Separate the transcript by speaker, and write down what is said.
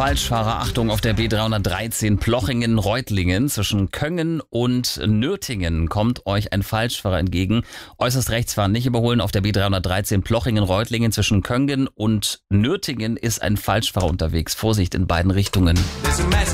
Speaker 1: Falschfahrer, Achtung, auf der B313 Plochingen-Reutlingen zwischen Köngen und Nürtingen kommt euch ein Falschfahrer entgegen. Äußerst rechts fahren, nicht überholen. Auf der B313 Plochingen-Reutlingen zwischen Köngen und Nürtingen ist ein Falschfahrer unterwegs. Vorsicht in beiden Richtungen.